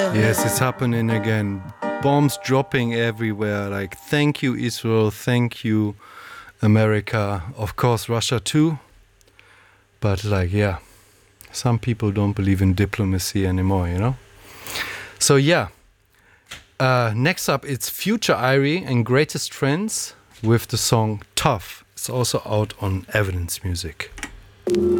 Yes, it's happening again. Bombs dropping everywhere. Like, thank you, Israel. Thank you, America. Of course, Russia too. But like, yeah, some people don't believe in diplomacy anymore, you know? So yeah, next up it's Future Irie and Greatest Trends with the song Tough. It's also out on Evidence Music.